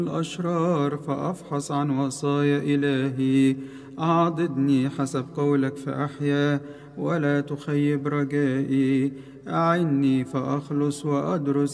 الأشرار فأفحص عن وصايا إلهي. أعضدني حسب قولك فأحيا، ولا تخيب رجائي. أعني فأخلص وأدرس